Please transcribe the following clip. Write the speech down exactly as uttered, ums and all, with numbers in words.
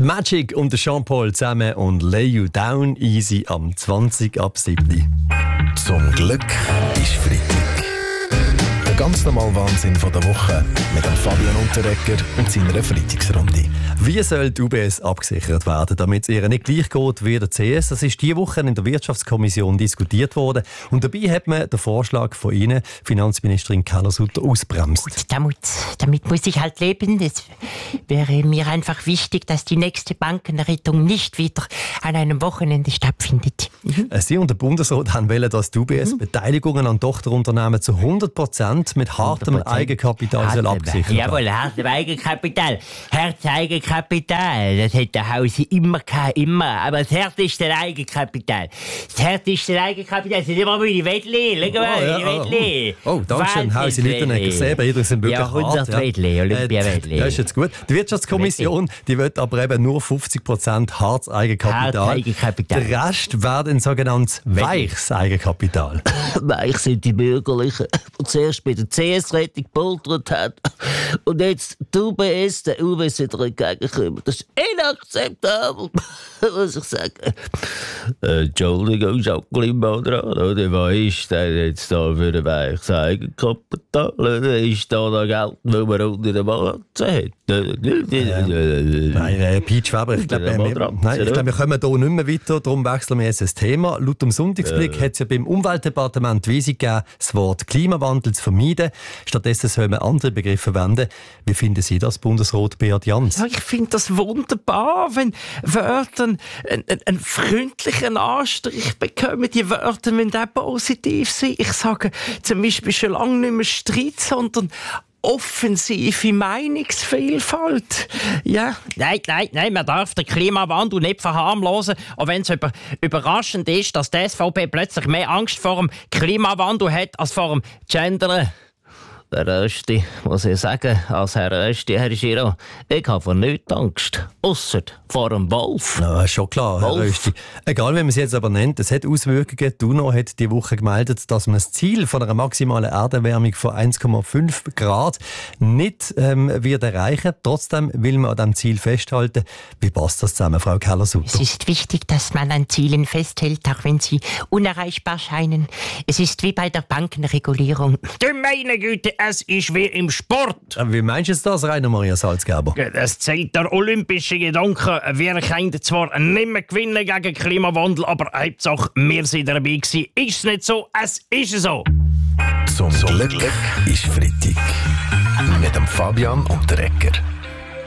Magic und Jean-Paul zusammen und Lay You Down Easy am zwanzig ab sieben. Zum Glück ist Freitag. Der ganz normale Wahnsinn von der Woche mit dem Fabian Unterrecker und seiner Freitagsrunde. Wie soll die U B S abgesichert werden, damit es ihr nicht gleich geht wie der C S? Das ist diese Woche in der Wirtschaftskommission diskutiert worden. Und dabei hat man den Vorschlag von Ihnen, Finanzministerin Keller-Sutter, ausbremst. Gut, damit, damit muss ich halt leben. Es wäre mir einfach wichtig, dass die nächste Bankenrettung nicht wieder an einem Wochenende stattfindet. Mhm. Sie und der Bundesrat haben wollen, dass die U B S mhm. Beteiligungen an Tochterunternehmen zu hundert Prozent mit hartem hundert Prozent Eigenkapital soll abgesichert werden. Jawohl, hartem Eigenkapital. Hartes Eigenkapital, das hat der Hausi immer gehabt, immer. Aber das härteste Eigenkapital. Das härteste Eigenkapital, das sind immer meine Wettli. Schau mal, oh, ja, meine Wettli. Oh, oh danke schön, Hausi Littenecker. Selber, jeder sind wirklich ja, hundert hart. Wettli, Olympia-Wettli. Ja, ist jetzt gut. Die Wirtschaftskommission, die will aber eben nur fünfzig Prozent hartes Eigenkapital. Hartes Eigenkapital. Der Rest wäre ein sogenanntes weiches Eigenkapital. Weich sind die Bürgerlichen, die zuerst bei der C S-Rettung gepoltert hat und jetzt die U B S, der U B S wieder entgegenkommen. Das ist inakzeptabel, muss ich sagen. Äh, Entschuldigung, Jacqueline Mondran, oder was ist denn jetzt da für ein weiches Eigenkapital? Ist da noch Geld, das man unter dem Markt hat? Ähm, nein, äh, Piet Schweber, ich glaube, wir, nein, ich glaub, wir kommen hier nicht mehr weiter, darum wechseln wir jetzt das Thema. Laut dem Sonntagsblick hat es ja beim Umweltdepartement die Weisung gegeben, das Wort Klimawandel zu vermeiden. Stattdessen soll man andere Begriffe verwenden. Wie finden Sie das, Bundesrat Beat Jans? Ja, ich finde das wunderbar, wenn Wörter einen, einen, einen freundlichen Anstrich bekommen. Die Wörter müssen auch positiv sein. Ich sage zum Beispiel schon lange nicht mehr Streit, sondern offensive Meinungsvielfalt. Ja. Nein, nein, nein, man darf den Klimawandel nicht verharmlosen. Auch wenn es über, überraschend ist, dass die S V P plötzlich mehr Angst vor dem Klimawandel hat als vor dem Gendern. Der Rösti, muss ich sagen, als Herr Rösti, Herr Giro, ich habe vor nichts Angst, ausser vor einem Wolf. Ja, schon klar, Herr Rösti. Egal, wie man es jetzt aber nennt, es hat Auswirkungen. Die UNO hat diese Woche gemeldet, dass man das Ziel von einer maximalen Erderwärmung von eins Komma fünf Grad nicht ähm, wird erreichen. Trotzdem will man an diesem Ziel festhalten. Wie passt das zusammen, Frau Keller-Sutter? Es ist wichtig, dass man an Zielen festhält, auch wenn sie unerreichbar scheinen. Es ist wie bei der Bankenregulierung. Du meine Güte, es ist wie im Sport. Wie meinst du das, Rainer Maria Salzgeber? Es zeigt der olympische Gedanke. Wir können zwar nicht mehr gewinnen gegen Klimawandel, aber Hauptsache, wir sind dabei gewesen. Ist es nicht so? Es ist so. Zum Glück ist Freitag. Mit dem Fabian Unterrecker.